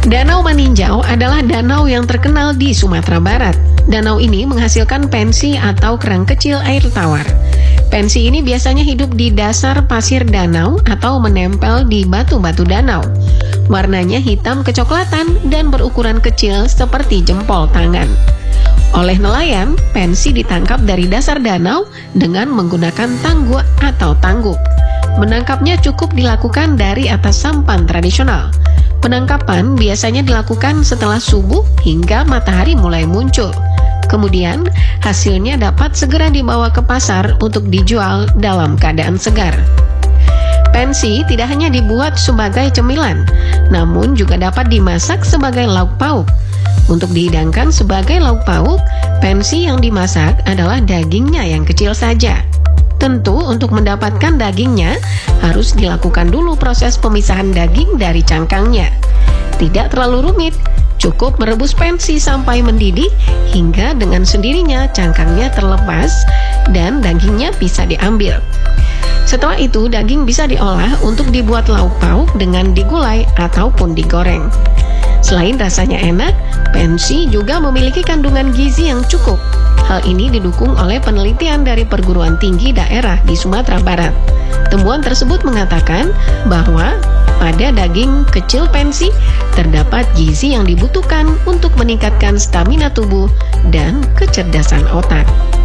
Danau Maninjau adalah danau yang terkenal di Sumatera Barat. Danau ini menghasilkan pensi atau kerang kecil air tawar. Pensi ini biasanya hidup di dasar pasir danau atau menempel di batu-batu danau. Warnanya hitam kecoklatan dan berukuran kecil seperti jempol tangan. Oleh nelayan, pensi ditangkap dari dasar danau dengan menggunakan tangguk atau tangguk. Menangkapnya cukup dilakukan dari atas sampan tradisional. Penangkapan biasanya dilakukan setelah subuh hingga matahari mulai muncul. Kemudian, hasilnya dapat segera dibawa ke pasar untuk dijual dalam keadaan segar. Pensi tidak hanya dibuat sebagai cemilan, namun juga dapat dimasak sebagai lauk pauk. Untuk dihidangkan sebagai lauk pauk, pensi yang dimasak adalah dagingnya yang kecil saja. Tentu untuk mendapatkan dagingnya harus dilakukan dulu proses pemisahan daging dari cangkangnya. Tidak terlalu rumit, cukup merebus pensi sampai mendidih hingga dengan sendirinya cangkangnya terlepas dan dagingnya bisa diambil. Setelah itu daging bisa diolah untuk dibuat lauk pauk dengan digulai ataupun digoreng. Selain rasanya enak, pensi juga memiliki kandungan gizi yang cukup. Hal ini didukung oleh penelitian dari perguruan tinggi daerah di Sumatera Barat. Temuan tersebut mengatakan bahwa pada daging kecil pensi terdapat gizi yang dibutuhkan untuk meningkatkan stamina tubuh dan kecerdasan otak.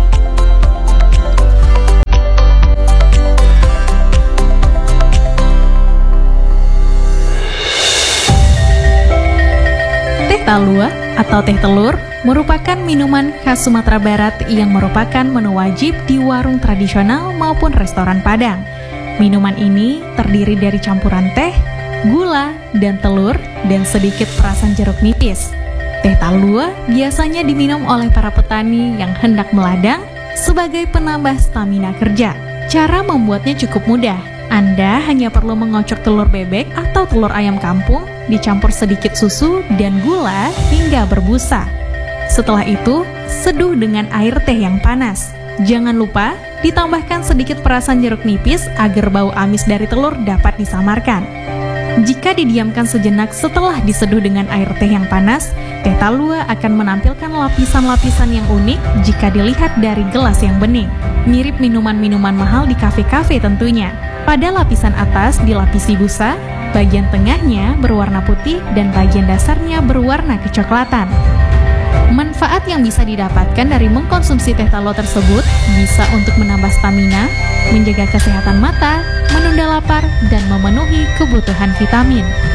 Teh talua atau teh telur merupakan minuman khas Sumatera Barat yang merupakan menu wajib di warung tradisional maupun restoran Padang. Minuman ini terdiri dari campuran teh, gula, dan telur, dan sedikit perasan jeruk nipis. Teh talua biasanya diminum oleh para petani yang hendak meladang sebagai penambah stamina kerja. Cara membuatnya cukup mudah. Anda hanya perlu mengocok telur bebek atau telur ayam kampung, dicampur sedikit susu dan gula hingga berbusa. Setelah itu, seduh dengan air teh yang panas. Jangan lupa ditambahkan sedikit perasan jeruk nipis agar bau amis dari telur dapat disamarkan. Jika didiamkan sejenak setelah diseduh dengan air teh yang panas, teh talua akan menampilkan lapisan-lapisan yang unik jika dilihat dari gelas yang bening. Mirip minuman-minuman mahal di kafe-kafe tentunya. Pada lapisan atas dilapisi busa, bagian tengahnya berwarna putih dan bagian dasarnya berwarna kecoklatan. Manfaat yang bisa didapatkan dari mengkonsumsi teh talua tersebut bisa untuk menambah stamina, menjaga kesehatan mata, menunda lapar, dan memenuhi kebutuhan vitamin.